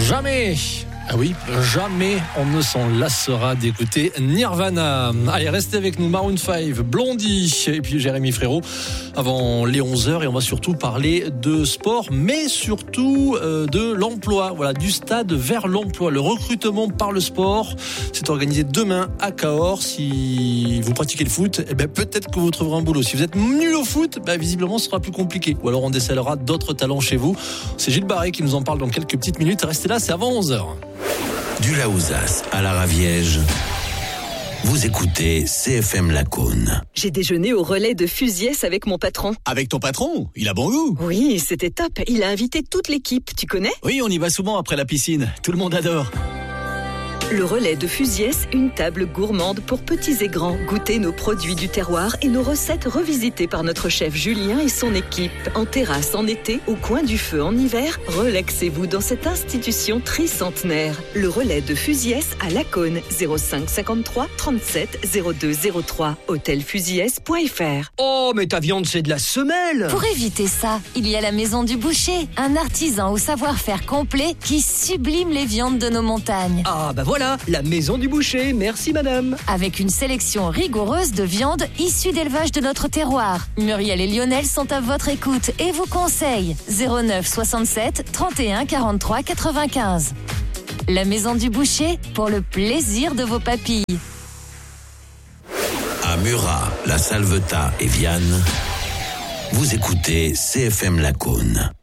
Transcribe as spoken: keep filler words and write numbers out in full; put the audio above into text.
Jamais, ah oui, jamais on ne s'en lassera d'écouter Nirvana. Allez, restez avec nous, Maroon five, Blondie et puis Jérémy Frérot avant les onze heures, et on va surtout parler de sport, mais surtout euh, de l'emploi, voilà, du stade vers l'emploi. Le recrutement par le sport, c'est organisé demain à Cahors. Si vous pratiquez le foot, eh ben, peut-être que vous trouverez un boulot. Si vous êtes nul au foot, ben, visiblement ce sera plus compliqué, ou alors on décèlera d'autres talents chez vous. C'est Gilles Barré qui nous en parle dans quelques petites minutes. Restez là, c'est avant onze heures. Du Laouzas à la Raviège, vous écoutez C F M Lacaune. J'ai déjeuné au relais de Fusiès avec mon patron. Avec ton patron? Il a bon goût. Oui, c'était top. Il a invité toute l'équipe, tu connais? Oui, on y va souvent après la piscine. Tout le monde adore. Le relais de Fusiès, une table gourmande pour petits et grands. Goûtez nos produits du terroir et nos recettes revisitées par notre chef Julien et son équipe. En terrasse en été, au coin du feu en hiver, relaxez-vous dans cette institution tricentenaire. Le relais de Fusiès à Lacaune, zéro cinq cinquante-trois trente-sept zéro deux zéro trois, hôtel fusiès point f r. Oh, mais ta viande, c'est de la semelle! Pour éviter ça, il y a la Maison du Boucher, un artisan au savoir-faire complet qui sublime les viandes de nos montagnes. Ah, bah voilà! Voilà, la Maison du Boucher, merci madame. Avec une sélection rigoureuse de viandes issues d'élevage de notre terroir. Muriel et Lionel sont à votre écoute et vous conseillent zéro neuf soixante-sept trente et un quarante-trois quatre-vingt-quinze. La Maison du Boucher, pour le plaisir de vos papilles. À Murat, La Salvetat et Vianne, vous écoutez C F M Lacaune.